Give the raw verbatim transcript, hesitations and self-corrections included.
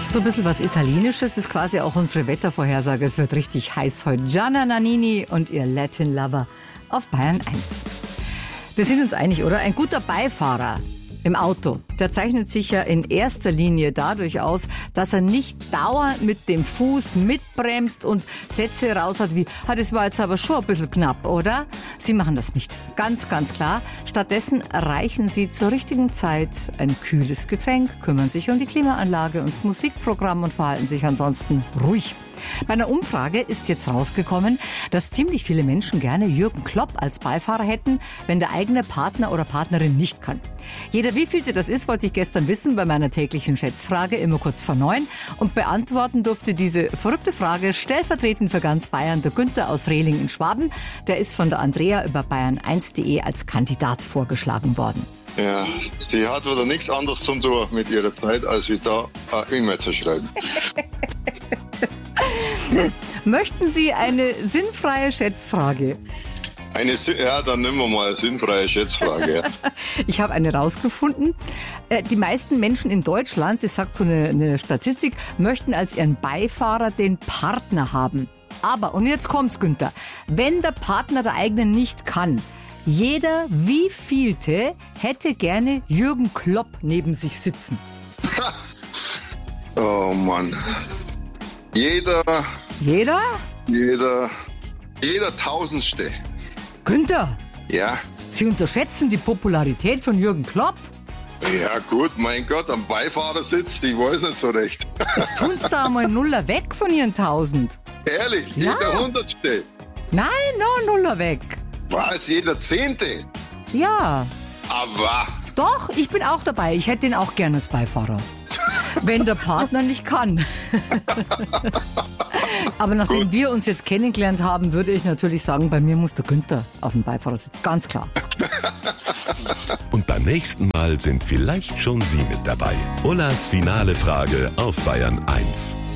So ein bisschen was Italienisches ist quasi auch unsere Wettervorhersage. Es wird richtig heiß heute. Gianna Nannini und ihr Latin Lover auf Bayern eins. Wir sind uns einig, oder? Ein guter Beifahrer im Auto, der zeichnet sich ja in erster Linie dadurch aus, dass er nicht dauernd mit dem Fuß mitbremst und Sätze raus hat wie, ah, das war jetzt aber schon ein bisschen knapp, oder? Sie machen das nicht. Ganz, ganz klar. Stattdessen erreichen Sie zur richtigen Zeit ein kühles Getränk, kümmern sich um die Klimaanlage und das Musikprogramm und verhalten sich ansonsten ruhig. Bei einer Umfrage ist jetzt rausgekommen, dass ziemlich viele Menschen gerne Jürgen Klopp als Beifahrer hätten, wenn der eigene Partner oder Partnerin nicht kann. Jeder wievielte das ist, wollte ich gestern wissen bei meiner täglichen Schätzfrage, immer kurz vor neun. Und beantworten durfte diese verrückte Frage stellvertretend für ganz Bayern der Günther aus Rehling in Schwaben. Der ist von der Andrea über bayern eins punkt de als Kandidat vorgeschlagen worden. Ja, die hat wieder nichts anderes zu tun mit ihrer Zeit, als wie da eine E-Mail zu schreiben. Möchten Sie eine sinnfreie Schätzfrage? Eine, ja, dann nehmen wir mal eine sinnfreie Schätzfrage. Ich habe eine rausgefunden. Die meisten Menschen in Deutschland, das sagt so eine, eine Statistik, möchten als ihren Beifahrer den Partner haben. Aber, und jetzt kommt's, Günther, wenn der Partner der eigenen nicht kann, jeder wievielte hätte gerne Jürgen Klopp neben sich sitzen? Oh Mann. Jeder... Jeder? Jeder... Jeder Tausendste. Günther! Ja? Sie unterschätzen die Popularität von Jürgen Klopp? Ja gut, mein Gott, am Beifahrersitz, ich weiß nicht so recht. Jetzt tun's da einmal Nuller weg von Ihren Tausend. Ehrlich? Ja. Jeder Hundertste? Nein, no Nuller weg. Was? Jeder Zehnte? Ja. Aber... Doch, ich bin auch dabei. Ich hätte ihn auch gerne als Beifahrer. Wenn der Partner nicht kann. Aber nachdem Gut. wir uns jetzt kennengelernt haben, würde ich natürlich sagen, bei mir muss der Günther auf dem Beifahrersitz. Ganz klar. Und beim nächsten Mal sind vielleicht schon Sie mit dabei. Ullas finale Frage auf Bayern eins.